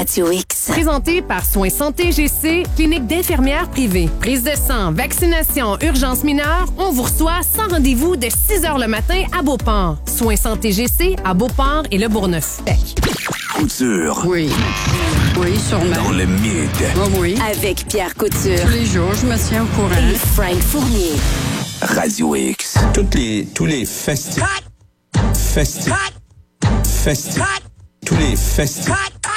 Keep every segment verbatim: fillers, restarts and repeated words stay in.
Radio X. Présenté par Soins Santé G C, clinique d'infirmières privée. Prise de sang, vaccination, urgence mineure, on vous reçoit sans rendez-vous de six heures le matin à Beauport. Soins Santé G C à Beauport et Le Bourgneuf. Couture. Oui. Oui, sûrement. Dans le mid. Oh oui. Avec Pierre Couture. Tous les jours, je me tiens au courant. Et Frank Fournier. Radio X. Toutes les, tous les festifs. Festifs. Festifs. Tous les festifs.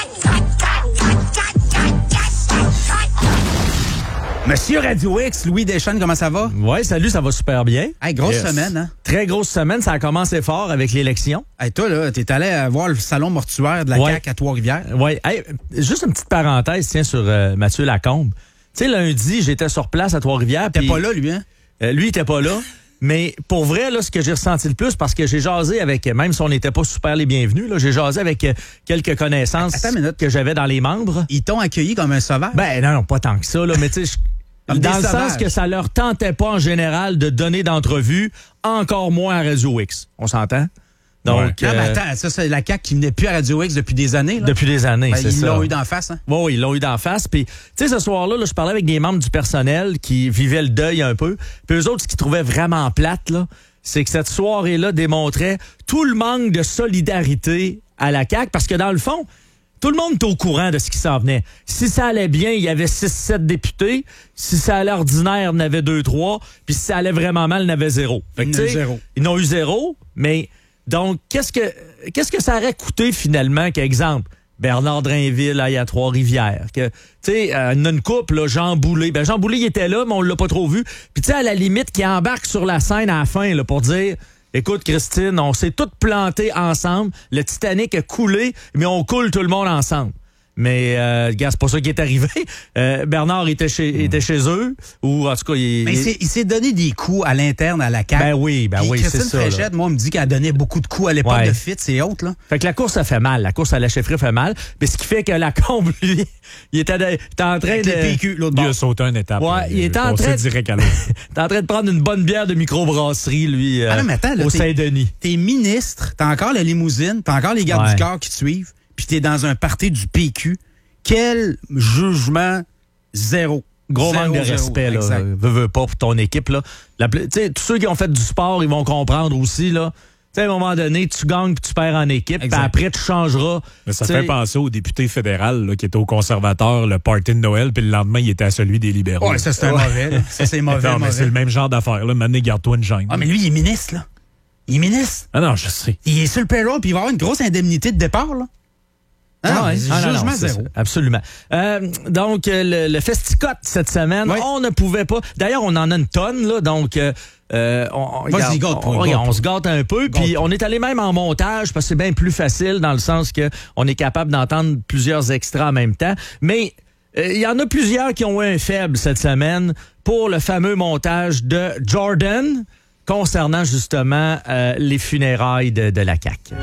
Monsieur Radio X, Louis Deschênes, comment ça va? Oui, salut, ça va super bien. Hey, grosse Yes. semaine, hein? Très grosse semaine, ça a commencé fort avec l'élection. Hey, toi, là, t'es allé euh, voir le salon mortuaire de la Ouais. C A Q à Trois-Rivières. Oui, hey, juste une petite parenthèse, tiens, sur euh, Mathieu Lacombe. Tu sais, lundi, j'étais sur place à Trois-Rivières. T'es puis, pas là, lui, hein? euh, lui, il était pas là. Mais pour vrai, là, ce que j'ai ressenti le plus, parce que j'ai jasé avec, même si on n'était pas super les bienvenus, là, j'ai jasé avec euh, quelques connaissances Attends une minute. que j'avais dans les membres. Ils t'ont accueilli comme un sauvage? Ben non, non, pas tant que ça, là, mais tu sais, je- Comme dans des le sauvages. sens que ça leur tentait pas en général de donner d'entrevues, encore moins à Radio X. On s'entend? Donc, non, mais euh, attends, ça, c'est la C A Q qui venait plus à Radio X depuis des années, là. depuis des années, Ben, c'est ils ça. l'ont eu d'en face, hein? Oui, oui, ils l'ont eu d'en face. Puis, tu sais, ce soir-là, là, je parlais avec des membres du personnel qui vivaient le deuil un peu. Puis eux autres, ce qu'ils trouvaient vraiment plate, là, c'est que cette soirée-là démontrait tout le manque de solidarité à la C A Q. Parce que dans le fond, tout le monde est au courant de ce qui s'en venait. Si ça allait bien, il y avait six sept députés. Si ça allait ordinaire, il y en avait deux trois. Puis si ça allait vraiment mal, il y en avait zéro. Fait que, Il y en a eu tu sais, zéro. Ils n'ont eu zéro, mais donc, qu'est-ce que qu'est-ce que ça aurait coûté finalement qu'exemple, Bernard Drainville aille à Trois-Rivières, que tu sais, euh, une couple, là, Jean Boulay. Ben Jean Boulay, il était là, mais on l'a pas trop vu. Puis tu sais, à la limite, qui embarque sur la scène à la fin là, pour dire, écoute Christine, on s'est tous plantés ensemble, le Titanic a coulé, mais on coule tout le monde ensemble. Mais, euh, gars, c'est pas ça qui est arrivé. Euh, Bernard était chez, était chez eux, ou en tout cas, il... Mais il s'est- il s'est donné des coups à l'interne à la C A Q. Ben oui, ben Puis oui, c'est Christine ça. là. Fréchette, moi, me dit qu'elle donnait beaucoup de coups à l'époque Ouais. de Fit et autres, là. Fait que la course, ça fait mal. La course à la chefferie fait mal. Mais ce qui fait que Lacombe, lui, il était, de- il était en train Avec de... les P Q, l'autre Il bord. a sauté une étape. Ouais, là. il était en passé train de- direct à l'autre. il était en train de prendre une bonne bière de microbrasserie, lui, euh, Ah non, mais attends, là, au t'es- Saint-Denis. T'es ministre, t'as encore la limousine, t'as encore les gardes Ouais. du corps qui te suivent, puis t'es dans un party du P Q. Quel jugement zéro. Gros Zéro, manque de zéro. respect, là. Exact. Veux, veux pas pour ton équipe, là. La pl- Tu sais, tous ceux qui ont fait du sport, ils vont comprendre aussi, là. Tu sais, à un moment donné, tu gagnes puis tu perds en équipe, puis Exact. après, tu changeras. Mais ça Tu fait sais, penser au député fédéral là, qui était au conservateur, le party de Noël, puis le lendemain, il était à celui des libéraux. Ouais, ça, c'est un mauvais. là. Ça, c'est mauvais, Non, mais mauvais. c'est le même genre d'affaire. Là. Maintenant, garde-toi une gêne. Ah, mais lui, il est ministre, là. Il est ministre. Ah non, je sais. Il est sur le payroll, puis il va avoir une grosse indemnité de départ, là. Ah, non, ouais. c'est Ah, non, jugement non, c'est zéro. ça. Absolument. Euh, donc, euh, le, le Festicote cette semaine, Ouais. on ne pouvait pas. D'ailleurs, on en a une tonne, là. Donc, euh, euh, on, on, Vas-y, regarde, gâte-toi, on, gâte-toi. on se gâte un peu. Puis, on est allé même en montage parce que c'est bien plus facile dans le sens que on est capable d'entendre plusieurs extraits en même temps. Mais il y en a plusieurs qui ont eu un faible cette semaine pour le fameux montage de Jordan concernant justement euh, les funérailles de, de la C A Q.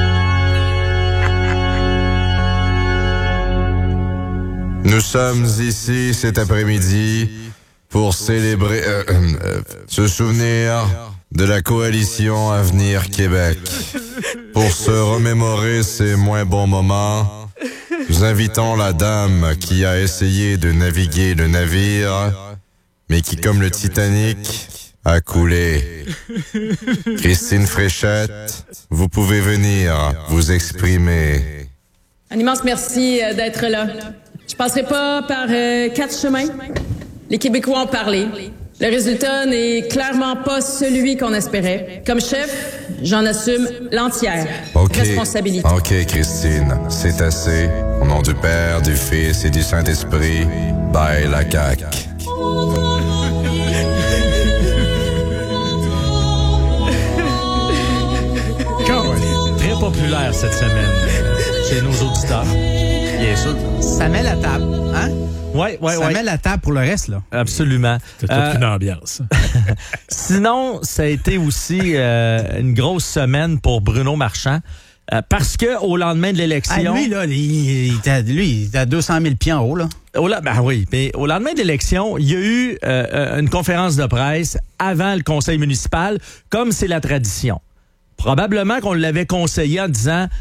Nous sommes ici cet après-midi pour célébrer, euh, euh, se souvenir de la coalition Avenir Québec. Pour se remémorer ces moins bons moments, nous invitons la dame qui a essayé de naviguer le navire, mais qui, comme le Titanic, a coulé. Christine Fréchette, vous pouvez venir vous exprimer. Un immense merci euh, d'être là. Je passerai pas par euh, quatre chemins. Les Québécois ont parlé. Le résultat n'est clairement pas celui qu'on espérait. Comme chef, j'en assume l'entière OK. responsabilité. OK, Christine, c'est assez. Au nom du Père, du Fils et du Saint-Esprit, bye la C A Q. Très populaire cette semaine euh, chez nos auditeurs. Bien sûr. Ça met la table, hein? Oui, oui, Ça oui. met la table pour le reste, là. Absolument. C'est Euh, toute une ambiance. Sinon, ça a été aussi euh, une grosse semaine pour Bruno Marchand. euh, parce que au lendemain de Ah, l'élection... lui, là, il, il était, lui, il était à deux cent mille pieds en haut, là. Au, la- ben oui, mais au lendemain de l'élection, il y a eu euh, euh, une conférence de presse avant le conseil municipal, comme c'est la tradition. Probablement qu'on l'avait conseillé en disant